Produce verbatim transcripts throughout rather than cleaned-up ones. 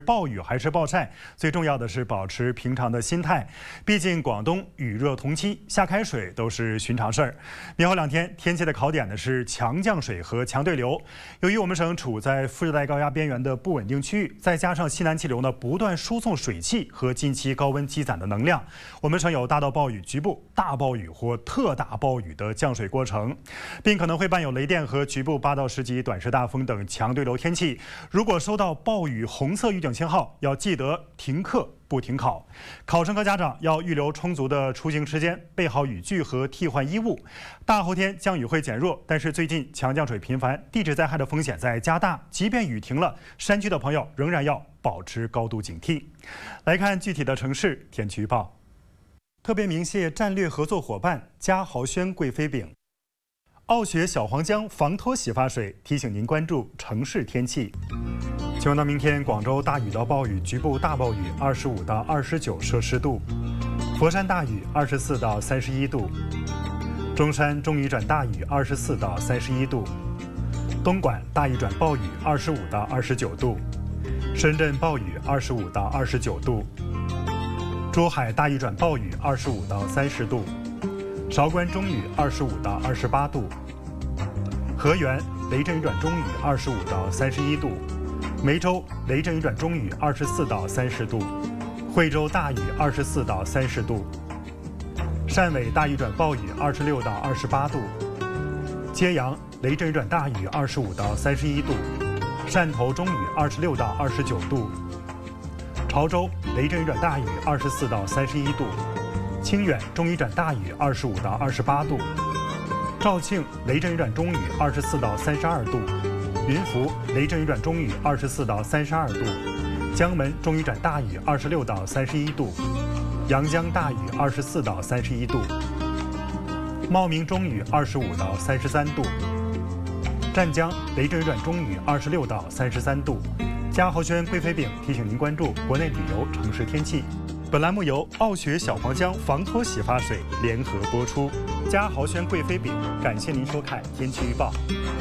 暴雨还是暴晒，最重要的是保持平常的心态。毕竟广东雨热同期，下开水都是寻常事儿。明后两天天气的考点呢是强降水和强对流。由于我们省处在副热带高压边缘的不稳定区域，再加上西南气流呢不断输送水汽和近期高温积攒的能量，我们省有大到暴雨、局部大暴雨或特大暴雨的降水过程，并可能会伴有雷电和局部八到十级短时大风等强对流天气。如果收到暴雨红色预警信号，要记得停课不停考。考生和家长要预留充足的出行时间，备好雨具和替换衣物。大后天降雨会减弱，但是最近强降水频繁，地质灾害的风险在加大。即便雨停了，山区的朋友仍然要保持高度警惕。来看具体的城市天气预报。特别鸣谢战略合作伙伴嘉豪轩贵妃饼。傲雪小黄姜防脱洗发水提醒您关注城市天气。请问到明天，广州大雨到暴雨，局部大暴雨，二十五到二十九摄氏度；佛山大雨，二十四到三十一度；中山中雨转大雨，二十四到三十一度；东莞大雨转暴雨，二十五到二十九度；深圳暴雨，二十五到二十九度；珠海大雨转暴雨，二十五到三十度；韶关中雨，二十五到二十八度；河源雷阵雨转中雨，二十五到三十一度；梅州雷阵雨转中雨，二十四到三十度；惠州大雨，二十四到三十度；汕尾大雨转暴雨，二十六到二十八度；揭阳雷阵雨转大雨，二十五到三十一度；汕头中雨，二十六到二十九度；潮州雷阵雨转大雨，二十四到三十一度；清远中雨转大雨，二十五到二十八度；肇庆雷阵雨转中雨，二十四到三十二度；云浮雷阵雨转中雨，二十四到三十二度；江门中雨转大雨，二十六到三十一度；阳江大雨，二十四到三十一度；茂名中雨，二十五到三十三度；湛江雷阵雨转中雨，二十六到三十三度。嘉豪轩贵妃饼提醒您关注国内旅游城市天气。本栏目由傲雪小黄姜防脱洗发水联合播出。嘉豪轩贵妃饼，感谢您收看天气预报。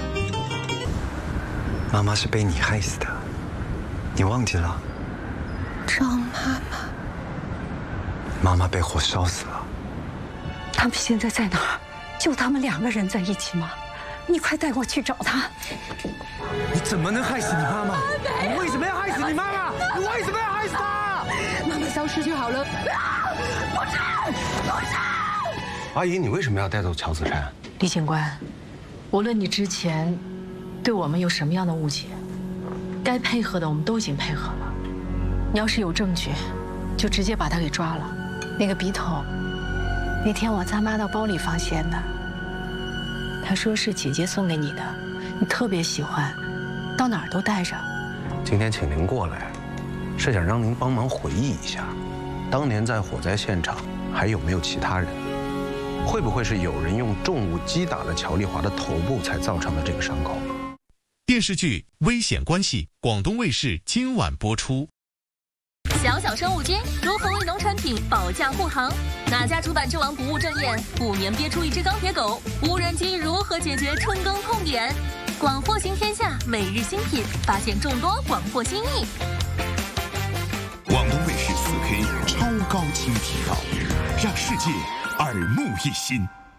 妈妈是被你害死的，你忘记了？ 找妈妈。 妈妈被火烧死了。 他们现在在哪儿？就他们两个人在一起吗？你快带我去找他。 你怎么能害死你妈妈？你为什么要害死你妈妈？你为什么要害死她？ 妈妈消失就好了。不是，不是。 阿姨，你为什么要带走乔子琛？ 李警官，无论你之前对我们有什么样的误解，该配合的我们都已经配合了。你要是有证据，就直接把他给抓了。那个笔筒，那天我咱妈到包里发现的，她说是姐姐送给你的，你特别喜欢，到哪儿都带着。 今天请您过来，是想让您帮忙回忆一下，当年在火灾现场还有没有其他人？会不会是有人用重物击打了乔丽华的头部，才造成了这个伤口？ 电视剧《危险关系》，广东卫视今晚播出。 小小生物金如何为农产品保驾护航？哪家主板之王不务正业，五年憋出一只钢铁狗？无人机如何解决春耕痛点？广货行天下每日新品，发现众多广货新意。 广东卫视四 K 超高清频道，让世界耳目一新。